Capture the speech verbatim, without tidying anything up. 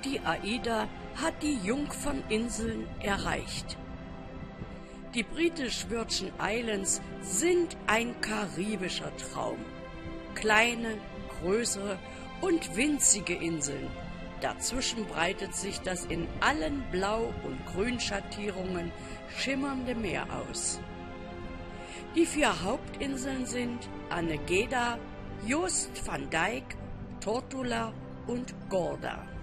die AIDA hat die Jungferninseln erreicht. Die British Virgin Islands sind ein karibischer Traum. Kleine, größere und winzige Inseln. Dazwischen breitet sich das in allen Blau- und Grünschattierungen schimmernde Meer aus. Die vier Hauptinseln sind Anegada, Jost van Dyke, Tortola und Gorda.